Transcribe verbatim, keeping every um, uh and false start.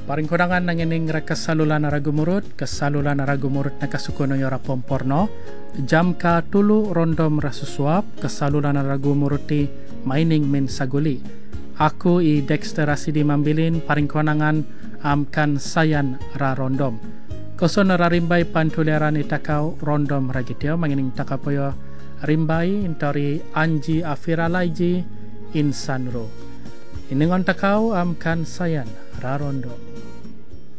Paring kudangan nang ining kasalulan na ragumurut, kasalulan na ragumurut na kasukuno yora pomporno, jam ka tulu rondom rasusuap, kasalulan na ragumurut ti maining min saguli. Aku i Dexter Rasidi Mambilin, paring kudangan amkan sayan ra rondom. Koso na rarimbay pantuleran itakau rondom ragityo, mangining takapoyo rimbai intori Anji Afiralaiji Insanro. Iningon takau amkan sayan ra rondom.